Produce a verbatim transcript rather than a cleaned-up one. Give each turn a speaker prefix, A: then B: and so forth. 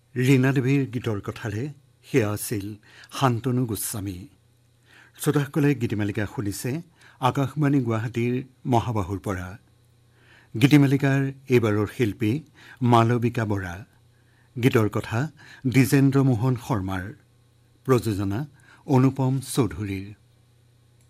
A: ৰীনা দেৱীৰ গীতৰ কথাৰে সেয়া আছিল শান্তনু গোস্বামী। শ্ৰোতাসকলে গীতিমালিকা শুনিছে আকাশবাণী গুৱাহাটীৰ মহাবাহুৰ পৰা। গীতিমালিকাৰ এইবাৰৰ শিল্পী মালবিকা বৰা। গীতৰ কথা দ্বিজেন্দ্ৰ মোহন শৰ্মাৰ, প্ৰযোজনা অনুপম চৌধুৰীৰ।